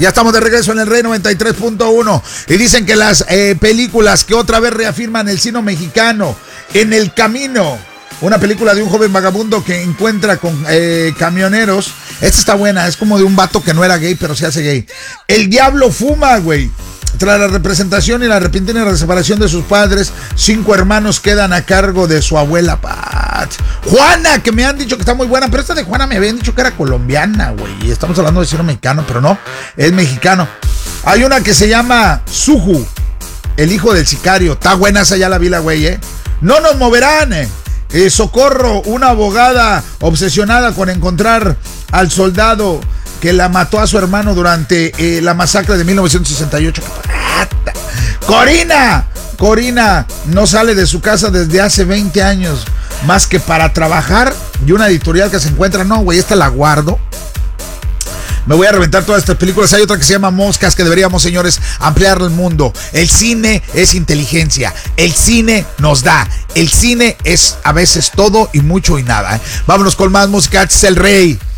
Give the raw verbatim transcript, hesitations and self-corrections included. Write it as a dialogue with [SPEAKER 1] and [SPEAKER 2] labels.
[SPEAKER 1] Ya estamos de regreso en el Rey noventa y tres punto uno y dicen que las eh, películas que otra vez reafirman el cine mexicano, En el Camino, una película de un joven vagabundo que encuentra con eh, camioneros. Esta está buena, es como de un vato que no era gay, pero se hace gay. El Diablo Fuma, güey. Tras la representación y la repentina separación de sus padres, cinco hermanos quedan a cargo de su abuela Pat. Juana, que me han dicho que está muy buena, pero esta de Juana me habían dicho que era colombiana, güey. Y estamos hablando de cine mexicano, pero no, es mexicano. Hay una que se llama Suju, el hijo del sicario. Está buena esa, ya la vi la güey, ¿eh? No nos moverán, eh. Eh, Socorro, una abogada obsesionada con encontrar al soldado que la mató a su hermano durante eh, la masacre de mil novecientos sesenta y ocho. Corina, Corina no sale de su casa desde hace veinte años, más que para trabajar y una editorial que se encuentra. No, güey, esta la guardo. Me voy a reventar todas estas películas. Hay otra que se llama Moscas, que deberíamos, señores, ampliar el mundo. El cine es inteligencia. El cine nos da. El cine es a veces todo y mucho y nada, ¿eh? Vámonos con más música. Este es el Rey.